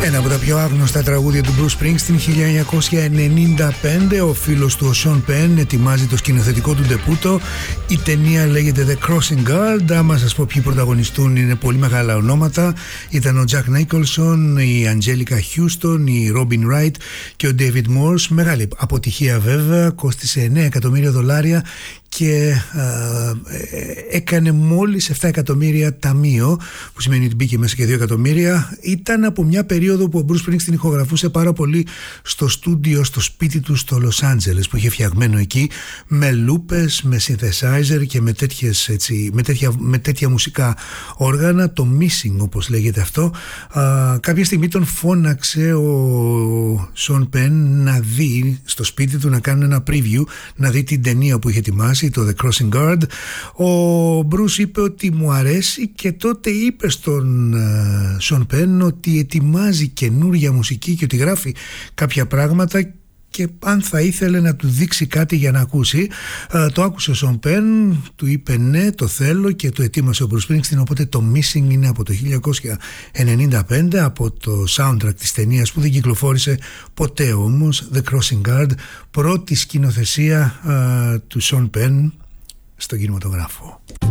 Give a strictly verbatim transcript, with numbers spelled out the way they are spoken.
Ένα από τα πιο άγνωστα τραγούδια του Bruce Springsteen, χίλια εννιακόσια ενενήντα πέντε. Ο φίλος του, ο Sean Penn, ετοιμάζει το σκηνοθετικό του ντεπούτο. Η ταινία λέγεται The Crossing Guard. Άμα σας πω ποιοι πρωταγωνιστούν, είναι πολύ μεγάλα ονόματα. Ήταν ο Jack Nicholson, η Angelica Houston, η Robin Wright και ο David Morse. Μεγάλη αποτυχία βέβαια, κόστισε εννέα εκατομμύρια δολάρια και α, έκανε μόλις επτά εκατομμύρια ταμείο, που σημαίνει ότι μπήκε μέσα και δύο εκατομμύρια. Ήταν από μια περίοδο που ο Bruce Springsteen ηχογραφούσε πάρα πολύ στο στούντιο, στο σπίτι του στο Λος Άντζελες, που είχε φτιαγμένο εκεί με λούπες, με synthesizer και με, τέτοιες, έτσι, με, τέτοια, με τέτοια μουσικά όργανα. Το missing, όπως λέγεται αυτό. Α, κάποια στιγμή τον φώναξε ο Sean Penn να δει στο σπίτι του, να κάνει ένα preview, να δει την ταινία που είχε ετοιμάσει, το The Crossing Guard. Ο Bruce είπε ότι μου αρέσει και τότε είπε στον uh, Sean Penn ότι ετοιμάζει καινούργια μουσική και ότι γράφει κάποια πράγματα και αν θα ήθελε να του δείξει κάτι για να ακούσει. Uh, το άκουσε ο Sean Penn, του είπε ναι, το θέλω, και το ετοίμασε ο Bruce Springsteen. Οπότε το Missing είναι από το χίλια εννιακόσια ενενήντα πέντε, από το soundtrack της ταινίας που δεν κυκλοφόρησε ποτέ όμως, The Crossing Guard, πρώτη σκηνοθεσία uh, του Sean Penn στον κινηματογράφο.